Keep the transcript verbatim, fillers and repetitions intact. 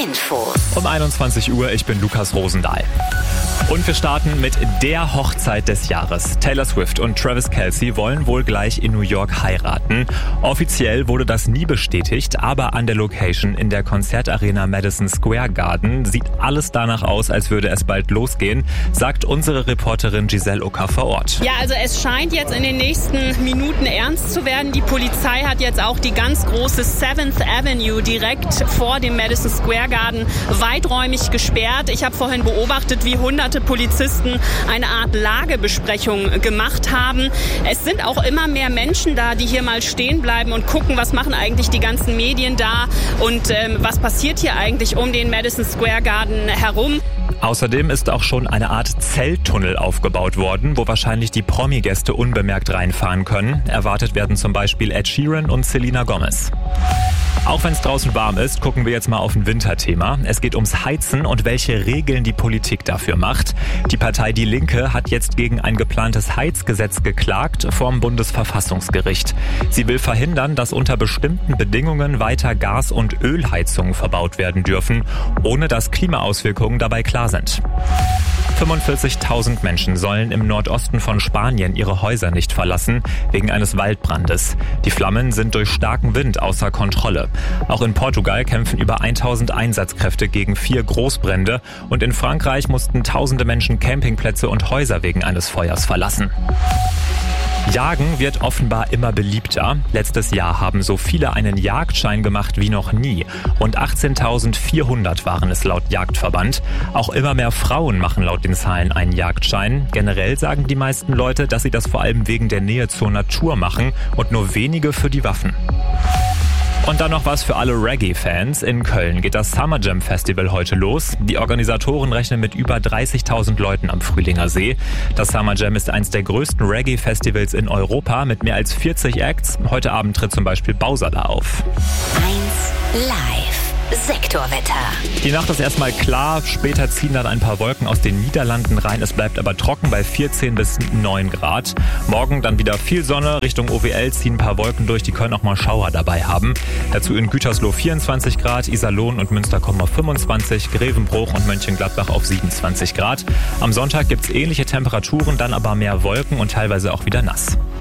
Infos. Um einundzwanzig Uhr, ich bin Lukas Rosendahl. Und wir starten mit der Hochzeit des Jahres. Taylor Swift und Travis Kelce wollen wohl gleich in New York heiraten. Offiziell wurde das nie bestätigt, aber an der Location in der Konzertarena Madison Square Garden sieht alles danach aus, als würde es bald losgehen, sagt unsere Reporterin Giselle Ucker vor Ort. Ja, also es scheint jetzt in den nächsten Minuten ernst zu werden. Die Polizei hat jetzt auch die ganz große Seventh Avenue direkt vor dem Madison Square Garden weiträumig gesperrt. Ich habe vorhin beobachtet, wie hunderte Polizisten eine Art Lagebesprechung gemacht haben. Es sind auch immer mehr Menschen da, die hier mal stehen bleiben und gucken, was machen eigentlich die ganzen Medien da und ähm, was passiert hier eigentlich um den Madison Square Garden herum. Außerdem ist auch schon eine Art Zelltunnel aufgebaut worden, wo wahrscheinlich die Promi-Gäste unbemerkt reinfahren können. Erwartet werden zum Beispiel Ed Sheeran und Selena Gomez. Auch wenn es draußen warm ist, gucken wir jetzt mal auf ein Winterthema. Es geht ums Heizen und welche Regeln die Politik dafür macht. Die Partei Die Linke hat jetzt gegen ein geplantes Heizgesetz geklagt vorm Bundesverfassungsgericht. Sie will verhindern, dass unter bestimmten Bedingungen weiter Gas- und Ölheizungen verbaut werden dürfen, ohne dass Klimaauswirkungen dabei klar sind. fünfundvierzigtausend Menschen sollen im Nordosten von Spanien ihre Häuser nicht verlassen, wegen eines Waldbrandes. Die Flammen sind durch starken Wind außer Kontrolle. Auch in Portugal kämpfen über tausend Einsatzkräfte gegen vier Großbrände und in Frankreich mussten tausende Menschen Campingplätze und Häuser wegen eines Feuers verlassen. Jagen wird offenbar immer beliebter. Letztes Jahr haben so viele einen Jagdschein gemacht wie noch nie. Rund achtzehntausendvierhundert waren es laut Jagdverband. Auch immer mehr Frauen machen laut den Zahlen einen Jagdschein. Generell sagen die meisten Leute, dass sie das vor allem wegen der Nähe zur Natur machen und nur wenige für die Waffen. Und dann noch was für alle Reggae-Fans. In Köln geht das Summer Jam Festival heute los. Die Organisatoren rechnen mit über dreißigtausend Leuten am Frühlinger See. Das Summer Jam ist eines der größten Reggae-Festivals in Europa mit mehr als vierzig Acts. Heute Abend tritt zum Beispiel Bowser da auf. eins Live. Sektorwetter. Die Nacht ist erstmal klar, später ziehen dann ein paar Wolken aus den Niederlanden rein. Es bleibt aber trocken bei vierzehn bis neun Grad. Morgen dann wieder viel Sonne, Richtung O W L ziehen ein paar Wolken durch, die können auch mal Schauer dabei haben. Dazu in Gütersloh vierundzwanzig Grad, Iserlohn und Münster kommen auf fünfundzwanzig, Grevenbruch und Mönchengladbach auf siebenundzwanzig Grad. Am Sonntag gibt's ähnliche Temperaturen, dann aber mehr Wolken und teilweise auch wieder nass.